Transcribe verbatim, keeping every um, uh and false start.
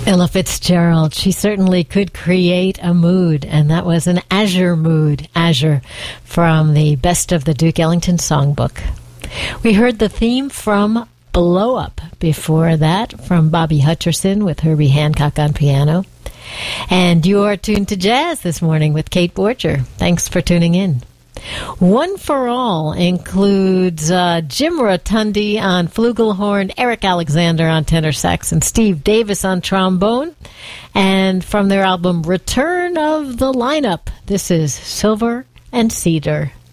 Ella Fitzgerald, she certainly could create a mood, and that was an Azure mood, Azure, from the Best of the Duke Ellington Songbook. We heard the theme from Blow Up before that, from Bobby Hutcherson with Herbie Hancock on piano. And you are tuned to Jazz this morning with Kate Borger. Thanks for tuning in. One for All includes uh, Jim Rotundi on flugelhorn, Eric Alexander on tenor sax, and Steve Davis on trombone. And from their album Return of the Lineup, this is Silver and Cedar.